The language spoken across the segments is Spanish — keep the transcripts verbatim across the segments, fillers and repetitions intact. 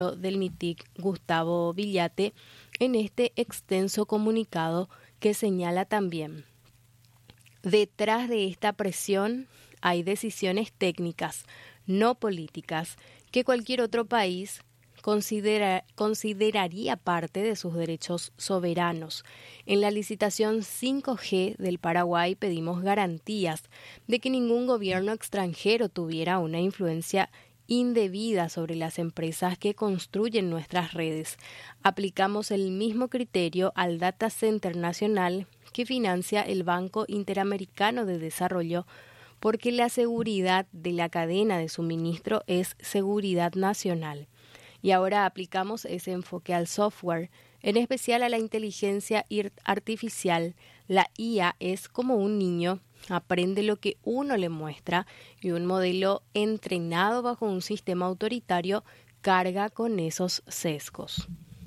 del MITIC, Gustavo Villate, en este extenso comunicado que señala también: detrás de esta presión hay decisiones técnicas, no políticas, que cualquier otro país considera, consideraría parte de sus derechos soberanos. En la licitación cinco G del Paraguay pedimos garantías de que ningún gobierno extranjero tuviera una influencia indebida sobre las empresas que construyen nuestras redes. Aplicamos el mismo criterio al Data Center Nacional que financia el Banco Interamericano de Desarrollo, porque la seguridad de la cadena de suministro es seguridad nacional. Y ahora aplicamos ese enfoque al software, en especial a la inteligencia artificial. La I A es como un niño, aprende lo que uno le muestra, y un modelo entrenado bajo un sistema autoritario carga con esos sesgos.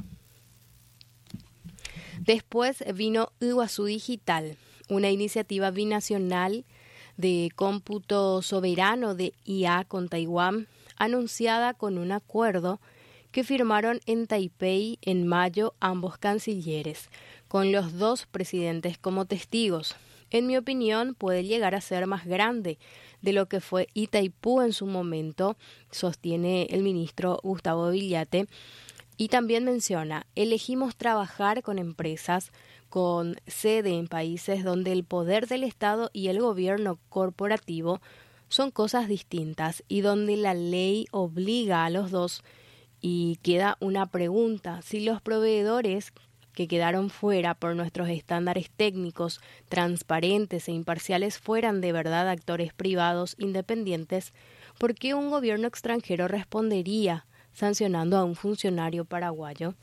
Después vino Iguazú Digital, una iniciativa binacional de cómputo soberano de I A con Taiwán, anunciada con un acuerdo que firmaron en Taipei en mayo ambos cancilleres, con los dos presidentes como testigos. En mi opinión, puede llegar a ser más grande de lo que fue Itaipú en su momento, sostiene el ministro Gustavo Villate, y también menciona: elegimos trabajar con empresas con sede en países donde el poder del Estado y el gobierno corporativo son cosas distintas y donde la ley obliga a los dos. Y queda una pregunta: si los proveedores que quedaron fuera por nuestros estándares técnicos, transparentes e imparciales fueran de verdad actores privados independientes, ¿por qué un gobierno extranjero respondería sancionando a un funcionario paraguayo?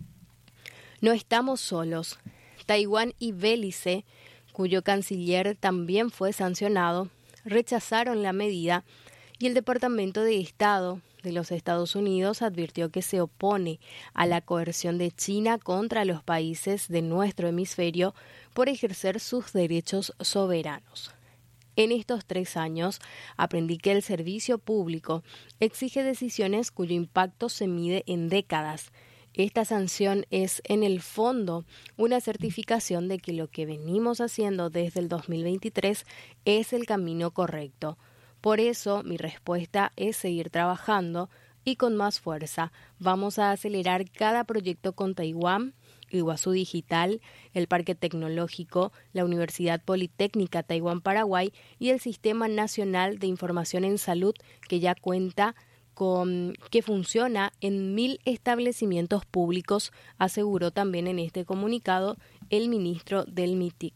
No estamos solos. Taiwán y Belice, cuyo canciller también fue sancionado, rechazaron la medida, y el Departamento de Estado de los Estados Unidos advirtió que se opone a la coerción de China contra los países de nuestro hemisferio por ejercer sus derechos soberanos. En estos tres años aprendí que el servicio público exige decisiones cuyo impacto se mide en décadas. Esta sanción es, en el fondo, una certificación de que lo que venimos haciendo desde el dos mil veintitrés es el camino correcto. Por eso, mi respuesta es seguir trabajando y con más fuerza. Vamos a acelerar cada proyecto con Taiwán, Iguazú Digital, el Parque Tecnológico, la Universidad Politécnica Taiwán-Paraguay y el Sistema Nacional de Información en Salud, que ya cuenta con que funciona en mil establecimientos públicos, aseguró también en este comunicado el ministro del MITIC.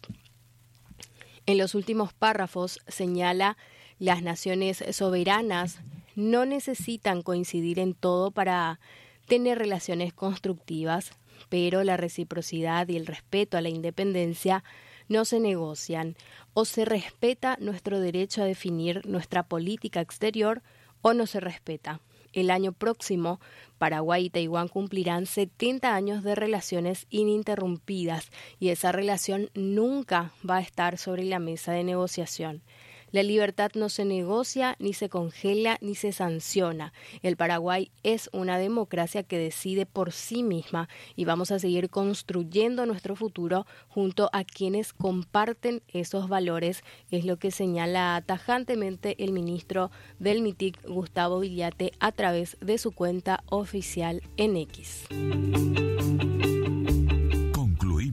En los últimos párrafos señala: las naciones soberanas no necesitan coincidir en todo para tener relaciones constructivas, pero la reciprocidad y el respeto a la independencia no se negocian. O se respeta nuestro derecho a definir nuestra política exterior o no se respeta. El año próximo, Paraguay y Taiwán cumplirán setenta años de relaciones ininterrumpidas y esa relación nunca va a estar sobre la mesa de negociación. La libertad no se negocia, ni se congela, ni se sanciona. El Paraguay es una democracia que decide por sí misma y vamos a seguir construyendo nuestro futuro junto a quienes comparten esos valores, es lo que señala tajantemente el ministro del MITIC, Gustavo Villate, a través de su cuenta oficial en X. Concluí.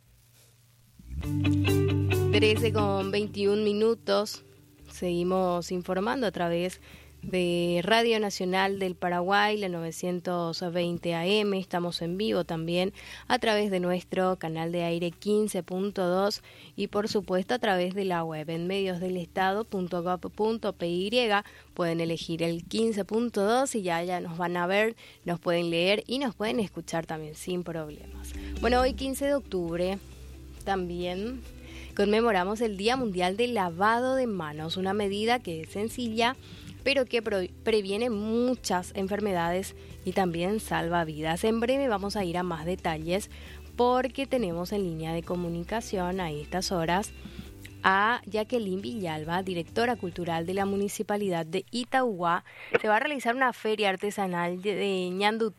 trece con veintiún minutos. Seguimos informando a través de Radio Nacional del Paraguay, la novecientos veinte A M. Estamos en vivo también a través de nuestro canal de aire quince punto dos y por supuesto a través de la web en mediosdelestado punto gob punto p y. Pueden elegir el quince punto dos y ya, ya nos van a ver, nos pueden leer y nos pueden escuchar también sin problemas. Bueno, hoy quince de octubre también conmemoramos el Día Mundial del Lavado de Manos, una medida que es sencilla, pero que previene muchas enfermedades y también salva vidas. En breve vamos a ir a más detalles porque tenemos en línea de comunicación a estas horas a Jacqueline Villalba, directora cultural de la Municipalidad de Itauguá. Se va a realizar una feria artesanal de ñandú